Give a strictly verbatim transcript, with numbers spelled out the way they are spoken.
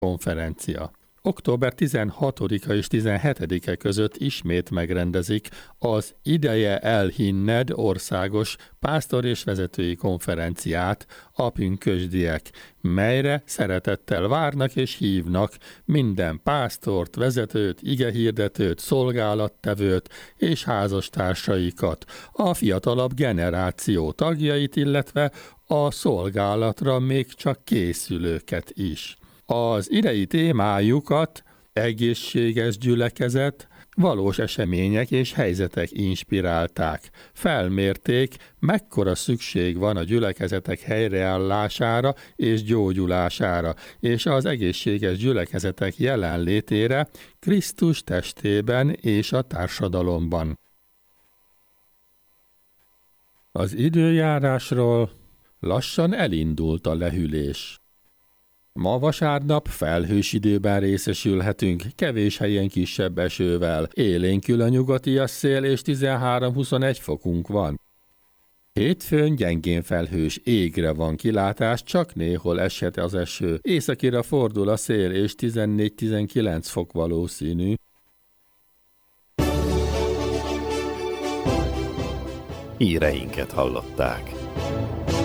konferencia. október tizenhatodika és tizenhetedike között ismét megrendezik az Ideje elhinned országos pásztor és vezetői konferenciát a pünkösdiek, melyre szeretettel várnak és hívnak minden pásztort, vezetőt, igehirdetőt, szolgálattevőt és házastársaikat, a fiatalabb generáció tagjait, illetve a szolgálatra még csak készülőket is. Az idei témájukat egészséges gyülekezet, valós események és helyzetek inspirálták. Felmérték, mekkora szükség van a gyülekezetek helyreállására és gyógyulására, és az egészséges gyülekezetek jelenlétére Krisztus testében és a társadalomban. Az időjárásról lassan elindult a lehűlés. Ma vasárnap felhős időben részesülhetünk, kevés helyen kisebb esővel, élénkül a nyugatias szél és tizenhárom-huszonegy fokunk van. Hétfőn gyengén felhős égre van kilátás, csak néhol eshet az eső, északira fordul a szél és tizennégy-tizenkilenc fok valószínű. Híreinket hallották.